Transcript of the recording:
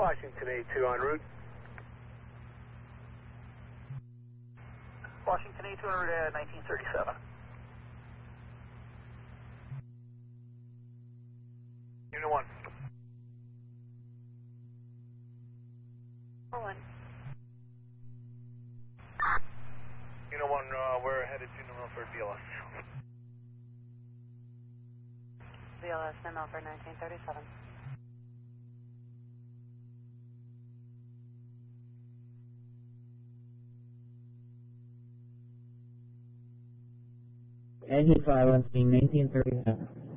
Washington A2 en route. Washington A2 en route 1937. Unit 1. 41. Unit 1, we're headed to New Milford, BLS. BLS, New Milford 1937. Engine silence being 1937.